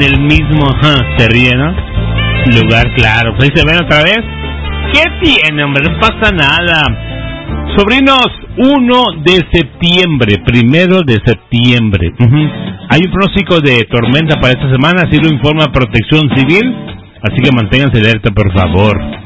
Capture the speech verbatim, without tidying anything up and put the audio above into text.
en el mismo, ajá, se ríe, ¿no? Lugar, claro. Pues ahí se ven otra vez. ¿Qué tiene, hombre? No pasa nada. Sobrinos, uno de septiembre, primero de septiembre. Uh-huh. Hay un pronóstico de tormenta para esta semana, así lo informa Protección Civil. Así que manténganse alerta, por favor.